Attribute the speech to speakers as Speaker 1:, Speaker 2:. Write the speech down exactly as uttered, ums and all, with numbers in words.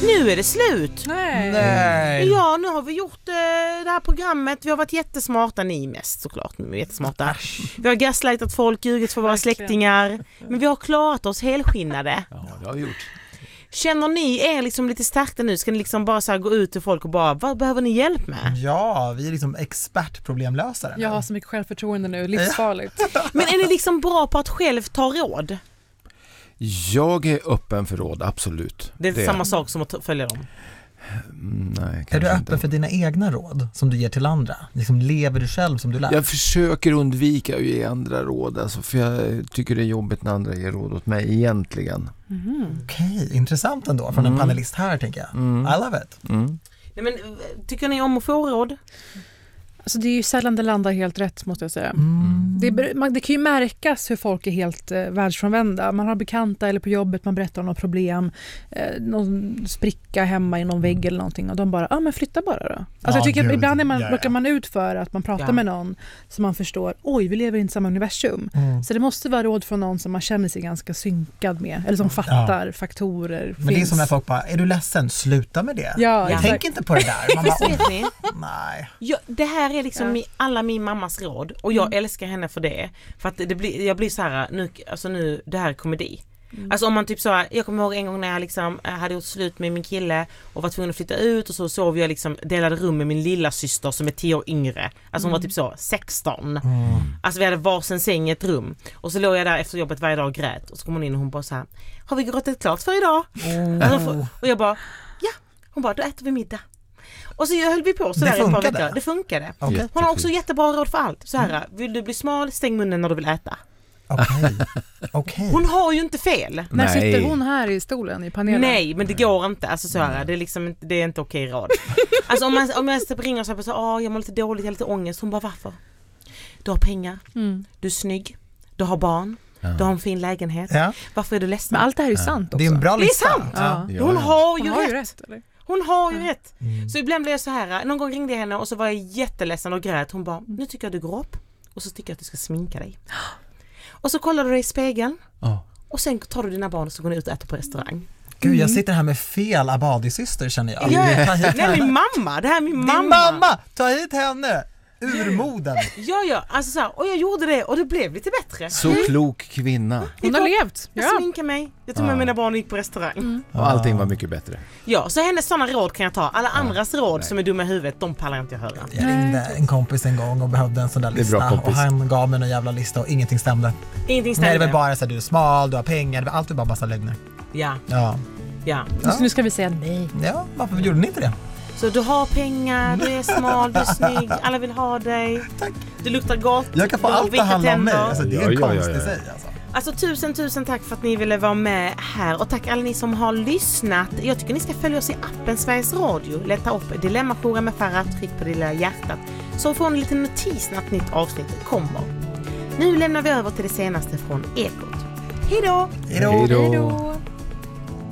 Speaker 1: Nu är det slut.
Speaker 2: Nej.
Speaker 3: Nej.
Speaker 1: Ja, nu har vi gjort eh, det här programmet. Vi har varit jättesmarta, ni mest såklart. Vi är jättesmarta. Vi har gaslightat folk, ljugit för våra
Speaker 2: Verkligen.
Speaker 1: släktingar. Men vi har klarat oss helskinnade.
Speaker 4: Ja, det har vi gjort.
Speaker 1: Känner ni er liksom lite stärkta nu? Ska ni liksom bara så här gå ut till folk och bara, vad behöver ni hjälp med?
Speaker 3: Ja, vi är liksom expertproblemlösare.
Speaker 2: Jag har så mycket självförtroende nu, livsfarligt.
Speaker 1: Men är ni liksom bra på att själv ta råd?
Speaker 4: Jag är öppen för råd, absolut.
Speaker 1: Det är det samma sak som att följa dem.
Speaker 4: Mm, nej,
Speaker 3: Är du öppen
Speaker 4: inte.
Speaker 3: för dina egna råd som du ger till andra? Liksom lever du själv som du lär?
Speaker 4: Jag försöker undvika att ge andra råd, alltså, för jag tycker det är jobbigt när andra ger råd åt mig egentligen.
Speaker 2: Mm.
Speaker 3: Okej, intressant ändå från
Speaker 4: Mm.
Speaker 3: en panelist här, tänker jag.
Speaker 4: Mm.
Speaker 3: I love it.
Speaker 4: Mm.
Speaker 1: Nej, men, tycker ni om att få råd?
Speaker 2: Alltså det är ju sällan det landar helt rätt, måste jag säga.
Speaker 3: Mm.
Speaker 2: Det, är, man, det kan ju märkas hur folk är helt eh, världsfrånvända. Man har bekanta eller på jobbet, man berättar om något problem, eh, någon spricka hemma i någon vägg eller någonting och de bara, ja ah, men flytta bara då. Alltså
Speaker 3: Ja,
Speaker 2: jag tycker
Speaker 3: gud.
Speaker 2: att ibland är man,
Speaker 3: Ja, ja.
Speaker 2: råkar man ut för att man pratar
Speaker 1: Ja.
Speaker 2: med någon som man förstår, oj vi lever inte i samma universum.
Speaker 3: Mm.
Speaker 2: Så det måste vara råd från någon som man känner sig ganska synkad med, eller som fattar faktorer.
Speaker 3: Men det är som när folk bara, är du ledsen? Sluta med det.
Speaker 2: Ja,
Speaker 1: Ja.
Speaker 3: Tänk inte på det där. Man bara,
Speaker 1: Vet ni?
Speaker 3: nej.
Speaker 1: Ja, det här är liksom
Speaker 2: Ja.
Speaker 1: mi, alla min mammas råd och jag
Speaker 2: Mm.
Speaker 1: älskar henne för det. För att det blir, jag blir så här, nu, alltså nu, det här är komedi.
Speaker 2: Mm.
Speaker 1: Alltså om man typ så, jag kommer ihåg en gång när jag liksom hade gjort slut med min kille och var tvungen att flytta ut och så sov jag liksom, delade rum med min lilla syster som är tio år yngre. Alltså hon var typ så sexton.
Speaker 3: Mm.
Speaker 1: Alltså vi hade varsin säng i ett rum. Och så låg jag där efter jobbet varje dag och grät. Och så kom hon in och hon bara så här, har vi gråtit klart för idag?
Speaker 3: Oh.
Speaker 1: Och, så, och jag bara, ja. Hon bara, då äter vi middag. Och så höll vi på så
Speaker 3: Det
Speaker 1: där ett par
Speaker 3: funkade?
Speaker 1: veckor. Det funkade.
Speaker 3: Okej.
Speaker 1: Hon har också jättebra råd för allt. Så här, vill du bli smal, stäng munnen när du vill äta.
Speaker 3: Okej. Okej.
Speaker 1: Hon har ju inte fel.
Speaker 2: När
Speaker 4: Nej.
Speaker 2: sitter hon här i stolen i panelen?
Speaker 1: Nej, men det går inte. Alltså så här, det är liksom inte, det är inte okej råd. Alltså om man om jag typ ringer och säger så åh, jag mår lite dåligt, jag har lite ångest. Hon bara, varför? Du har pengar,
Speaker 2: Mm.
Speaker 1: du är snygg, du har barn, du har en fin lägenhet.
Speaker 3: Ja,
Speaker 1: Varför är du ledsen?
Speaker 2: Men allt det här är ju sant också.
Speaker 3: det är en bra
Speaker 1: Det är
Speaker 3: lista.
Speaker 1: sant.
Speaker 2: Ja.
Speaker 4: Ja,
Speaker 1: Hon
Speaker 4: ja.
Speaker 1: har ju
Speaker 2: Hon har
Speaker 1: rätt.
Speaker 2: ju rätt, eller?
Speaker 1: Hon har ju rätt.
Speaker 3: Mm.
Speaker 1: Så ibland blev jag så här, någon gång ringde jag henne och så var jag jätteledsen och grät. Hon bara, nu tycker jag du går upp och så tycker jag att du ska sminka dig. Och så kollar du dig i spegeln
Speaker 4: Ja.
Speaker 1: och sen tar du dina barn och så går ni ut och äter på restaurang.
Speaker 3: Gud, jag sitter här med fel Abadi-syster, känner jag.
Speaker 1: Ja,
Speaker 3: Ta hit
Speaker 1: nej,
Speaker 3: henne.
Speaker 1: min mamma, det här är min mamma.
Speaker 3: Din mamma! Ta hit henne! Urmoden.
Speaker 1: Ja, ja, alltså så här, och jag gjorde det och det blev lite bättre.
Speaker 4: Så klok kvinna.
Speaker 2: Hon har levt.
Speaker 1: Jag
Speaker 2: Ja.
Speaker 1: sminkade mig, jag tog med
Speaker 4: Ja.
Speaker 1: mina barn och gick på restaurang.
Speaker 4: Och allting var mycket bättre.
Speaker 1: Ja, så hennes sådana råd kan jag ta. Alla andras råd som är dumma i huvudet, de pallar inte jag höra.
Speaker 3: Jag ringde en kompis en gång och behövde en sån där
Speaker 4: Det är bra
Speaker 3: lista
Speaker 4: kompis.
Speaker 3: och han gav mig en jävla lista och ingenting stämde.
Speaker 1: Ingenting
Speaker 3: Nej, det
Speaker 1: stämmer.
Speaker 3: var bara så att du är smal, du har pengar, det var alltid bara massa lögner.
Speaker 1: Ja,
Speaker 3: Ja.
Speaker 1: ja.
Speaker 3: Ja.
Speaker 2: Så nu ska vi säga nej.
Speaker 3: Ja, varför gjorde ni inte det?
Speaker 1: Så du har pengar, du är smal, du är snygg, alla vill ha dig.
Speaker 3: Tack.
Speaker 1: Du luktar gott,
Speaker 3: Jag kan få
Speaker 1: du har
Speaker 3: allt det
Speaker 1: vita
Speaker 3: handla om mig.
Speaker 1: tänder.
Speaker 3: Alltså, det är
Speaker 4: Ja,
Speaker 3: en
Speaker 4: ja, ja,
Speaker 3: konstig
Speaker 4: ja.
Speaker 3: säg alltså.
Speaker 1: Alltså tusen, tusen tack för att ni ville vara med här och tack alla ni som har lyssnat. Jag tycker ni ska följa oss i appen Sveriges Radio. Leta upp Dilemmajouren med Farah, tryck på det lilla hjärtat så får ni en liten notis när ett nytt avsnitt kommer. Nu lämnar vi över till det senaste från Ekot. Hej då!
Speaker 3: Hej då!
Speaker 4: Hej då.